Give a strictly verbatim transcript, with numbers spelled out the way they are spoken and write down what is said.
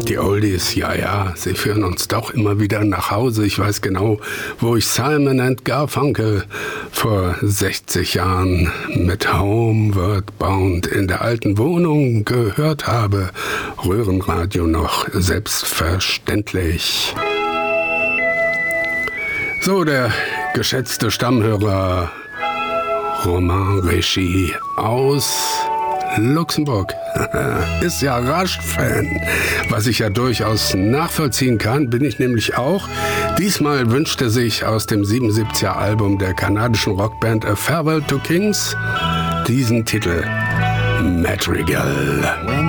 Die Oldies, ja, ja, sie führen uns doch immer wieder nach Hause. Ich weiß genau, wo ich Simon and Garfunkel vor sechzig Jahren mit Homeward Bound in der alten Wohnung gehört habe. Röhrenradio noch, selbstverständlich. So, der geschätzte Stammhörer Romain Rechy aus Luxemburg ist ja Rush-Fan, was ich ja durchaus nachvollziehen kann, bin ich nämlich auch. Diesmal wünscht er sich aus dem siebenundsiebziger Album der kanadischen Rockband A Farewell to Kings diesen Titel Madrigal.